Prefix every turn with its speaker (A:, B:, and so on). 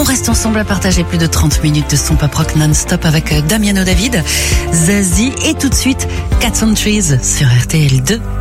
A: reste ensemble à partager plus de 30 minutes de son pop rock non-stop avec Damiano David, Zazie et tout de suite Cats on Trees sur RTL2.